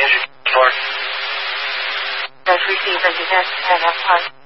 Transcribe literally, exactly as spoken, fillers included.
Andrew Ford. Does receive a detect at F one.